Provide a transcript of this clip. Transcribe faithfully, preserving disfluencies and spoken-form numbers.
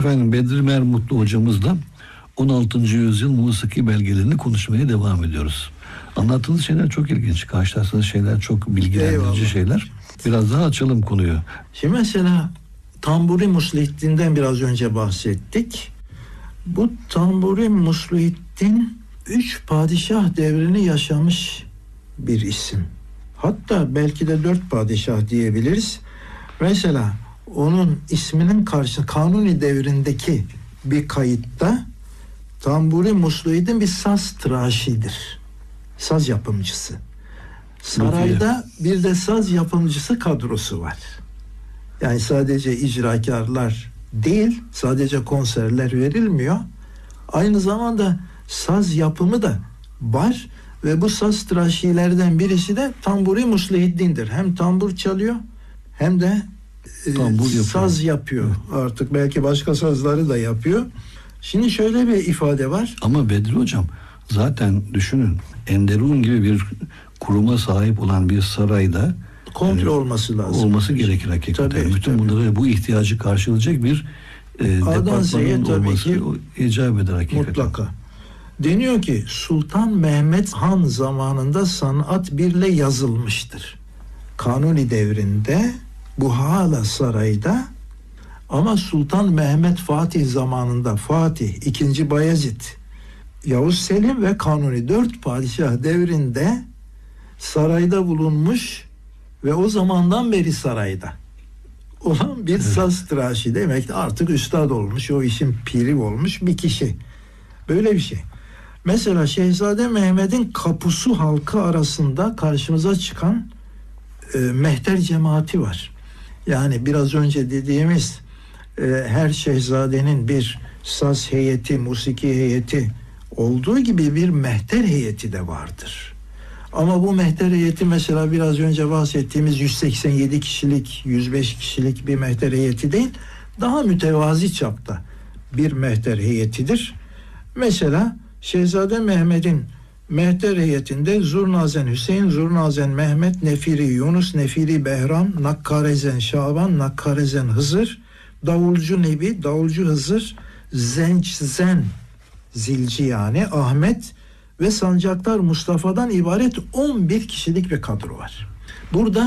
Efendim Bedri Mermutlu hocamızla on altıncı yüzyıl musiki belgelerini konuşmaya devam ediyoruz. Anlattığınız şeyler çok ilginç. Karşılaştığınız şeyler çok bilgilendirici Eyvallah. şeyler. Biraz daha açalım konuyu. Şimdi mesela Tamburi Muslihiddin'den biraz önce bahsettik. Bu Tamburi Muslihiddin üç padişah devrini yaşamış bir isim. Hatta belki de dört padişah diyebiliriz. Mesela onun isminin karşı Kanuni devrindeki bir kayıtta Tamburi Muslihiddin bir saz tıraşidir. Saz yapımcısı. Sarayda bir de saz yapımcısı kadrosu var. Yani sadece icrakarlar değil, sadece konserler verilmiyor. Aynı zamanda saz yapımı da var ve bu saz tıraşilerden birisi de Tamburi Muslihiddin'dir. Hem tambur çalıyor hem de e, saz yapıyor. Artık belki başka sazları da yapıyor. Şimdi şöyle bir ifade var. Ama Bedri Hocam zaten düşünün, Enderun gibi bir kuruma sahip olan bir sarayda kontrol yani, olması lazım. Olması gerekir hakikaten. Tabii, Bütün tabii. bunları, bu ihtiyacı karşılayacak bir e, departmanın olması icap eder hakikaten. Mutlaka. Deniyor ki Sultan Mehmet Han zamanında sanat birle yazılmıştır. Kanuni devrinde bu hala sarayda, ama Sultan Mehmet Fatih zamanında Fatih, ikinci Bayezid, Yavuz Selim ve Kanuni dört padişah devrinde sarayda bulunmuş ve o zamandan beri sarayda olan bir evet. saz tıraşı, demek artık üstad olmuş, o işin piri olmuş bir kişi. Böyle bir şey. Mesela Şehzade Mehmet'in Kapusu halkı arasında karşımıza çıkan e, mehter cemaati var. Yani biraz önce dediğimiz e, her şehzadenin bir saz heyeti, musiki heyeti olduğu gibi bir mehter heyeti de vardır. Ama bu mehter heyeti mesela biraz önce bahsettiğimiz yüz seksen yedi kişilik, yüz beş kişilik bir mehter heyeti değil, daha mütevazi çapta bir mehter heyetidir. Mesela Şehzade Mehmet'in mehter heyetinde Zurnazen Hüseyin, Zurnazen Mehmet, Nefiri Yunus, Nefiri Behram, Nakkarezen Şaban, Nakkarezen Hızır, Davulcu Nebi, Davulcu Hızır, Zençzen Zilci yani Ahmet ve Sancaktar Mustafa'dan ibaret on bir kişilik bir kadro var. Burada